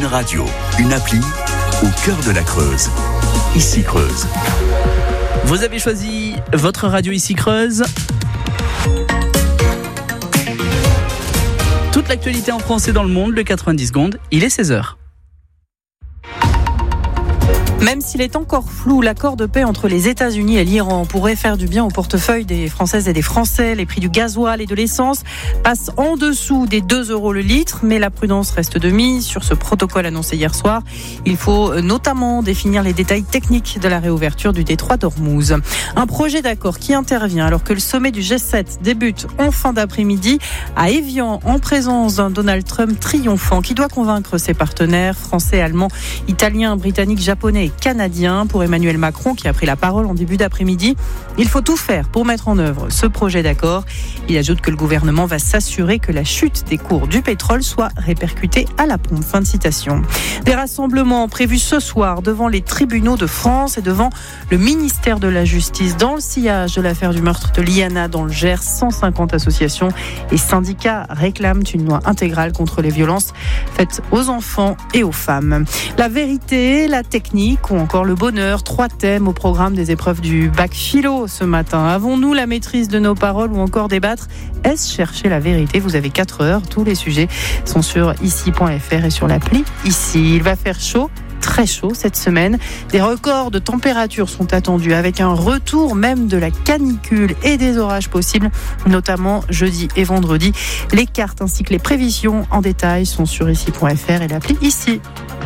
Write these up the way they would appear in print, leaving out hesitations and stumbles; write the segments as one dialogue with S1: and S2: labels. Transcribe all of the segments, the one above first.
S1: radio, une appli au cœur de la Creuse. Ici Creuse.
S2: Vous avez choisi votre radio Ici Creuse. Toute l'actualité en français dans le monde, le 90 secondes, il est 16h.
S3: Même s'il est encore flou, l'accord de paix entre les États-Unis et l'Iran pourrait faire du bien au portefeuille des Françaises et des Français. Les prix du gasoil et de l'essence passent en dessous des 2 € le litre, mais la prudence reste de mise sur ce protocole annoncé hier soir. Il faut notamment définir les détails techniques de la réouverture du détroit d'Ormuz. Un projet d'accord qui intervient alors que le sommet du G7 débute en fin d'après-midi à Évian en présence d'un Donald Trump triomphant qui doit convaincre ses partenaires français, allemands, italiens, britanniques, japonais et canadiens. Pour Emmanuel Macron qui a pris la parole en début d'après-midi, il faut tout faire pour mettre en œuvre ce projet d'accord. Il ajoute que le gouvernement va s'assurer que la chute des cours du pétrole soit répercutée à la pompe. Fin de citation. Des rassemblements prévus ce soir devant les tribunaux de France et devant le ministère de la Justice dans le sillage de l'affaire du meurtre de Liana dans le Gers. 150 associations et syndicats réclament une loi intégrale contre les violences faites aux enfants et aux femmes. La vérité, la technique ou encore le bonheur, 3 thèmes au programme des épreuves du bac philo ce matin. Avons-nous la maîtrise de nos paroles ou encore débattre? Est-ce chercher la vérité? Vous avez 4 heures, tous les sujets sont sur ici.fr et sur l'appli Ici. Il va faire chaud, très chaud cette semaine. Des records de température sont attendus avec un retour même de la canicule et des orages possibles, notamment jeudi et vendredi. Les cartes ainsi que les prévisions en détail sont sur ici.fr et l'appli Ici.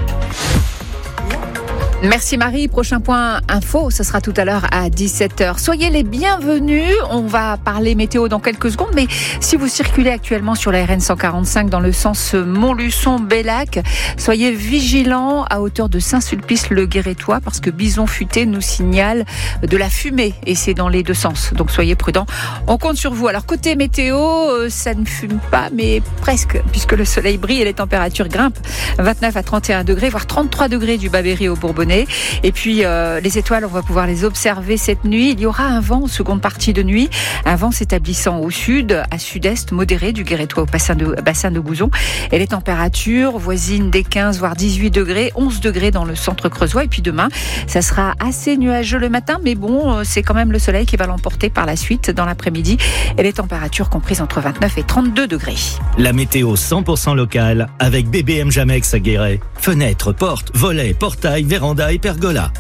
S4: Merci Marie. Prochain point info, ce sera tout à l'heure à 17h. Soyez les bienvenus. On va parler météo dans quelques secondes, mais si vous circulez actuellement sur la RN 145 dans le sens Montluçon-Bellac, soyez vigilants à hauteur de Saint-Sulpice-le-Guérétois parce que Bison Futé nous signale de la fumée et c'est dans les deux sens. Donc soyez prudents. On compte sur vous. Alors côté météo, ça ne fume pas, mais presque, puisque le soleil brille et les températures grimpent. 29 à 31 degrés, voire 33 degrés du Bas-Berry au Bourbonnais. Et puis les étoiles, on va pouvoir les observer cette nuit. Il y aura un vent en seconde partie de nuit, un vent s'établissant au sud, à sud-est, modéré du Guérétois au bassin de Gouzon. Et les températures voisines des 15 voire 18 degrés, 11 degrés dans le centre creusois. Et puis demain, ça sera assez nuageux le matin, mais bon, c'est quand même le soleil qui va l'emporter par la suite dans l'après-midi. Et les températures comprises entre 29 et 32 degrés.
S5: La météo 100% locale avec BBM Jamex à Guéret. Fenêtres, portes, volets, portails, vérandas et pergola.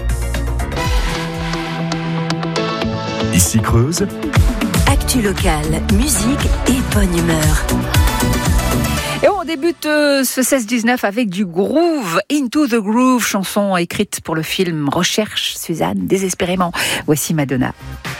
S1: Ici Creuse.
S6: Actu locale, musique et bonne humeur.
S4: Et on débute ce 16-19 avec du groove, Into the Groove, chanson écrite pour le film Recherche Suzanne désespérément. Voici Madonna.